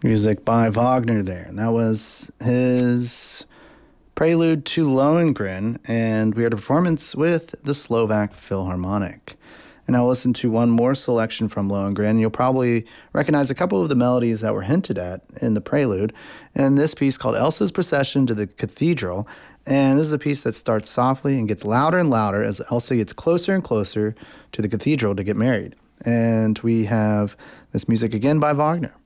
Music by Wagner there. And that was his prelude to Lohengrin, and we had a performance with the Slovak Philharmonic. And I'll listen to one more selection from Lohengrin. You'll probably recognize a couple of the melodies that were hinted at in the prelude. And this piece called Elsa's Procession to the Cathedral. And this is a piece that starts softly and gets louder and louder as Elsa gets closer and closer to the cathedral to get married. And we have this music again by Wagner.